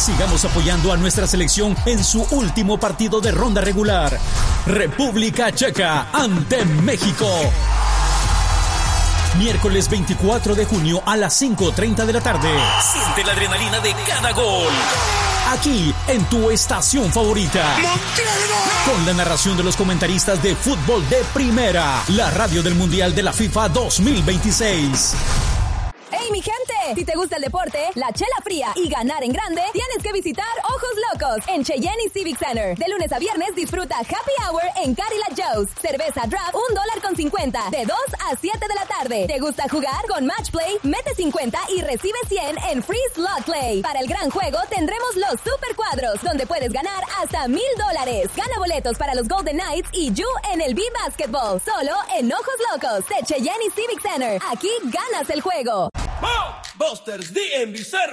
Sigamos apoyando a nuestra selección en su último partido de ronda regular. República Checa ante México. Miércoles 24 de junio a las 5:30 de la tarde. Siente la adrenalina de cada gol. Aquí, en tu estación favorita. Con la narración de los comentaristas de fútbol de primera. La radio del Mundial de la FIFA 2026. ¡Hey, mi gente! Si te gusta el deporte, la chela fría y ganar en grande, tienes que visitar Ojos Locos en Cheyenne y Civic Center. De lunes a viernes disfruta Happy Hour en Cadillac Joe's. Cerveza draft $1.50 de 2 a 7 de la tarde. ¿Te gusta jugar? Con Match Play, mete 50 y recibe 100 en Free Slot Play. Para el gran juego tendremos los Super Cuadros, donde puedes ganar hasta $1,000. Gana boletos para los Golden Knights y You en el B-Basketball. Solo en Ojos Locos de Cheyenne y Civic Center. Aquí ganas el juego. Busters DMV